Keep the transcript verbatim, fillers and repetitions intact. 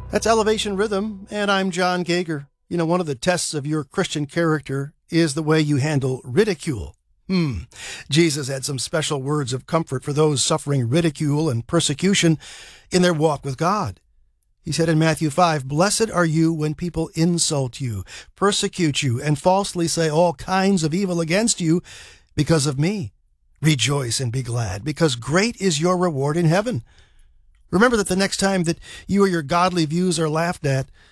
That's Elevation Rhythm, and I'm John Gager. You know, one of the tests of your Christian character is the way you handle ridicule. Hmm. Jesus had some special words of comfort for those suffering ridicule and persecution in their walk with God. He said in Matthew five, "Blessed are you when people insult you, persecute you, and falsely say all kinds of evil against you because of me. Rejoice and be glad, because great is your reward in heaven." Remember that the next time that you or your godly views are laughed at,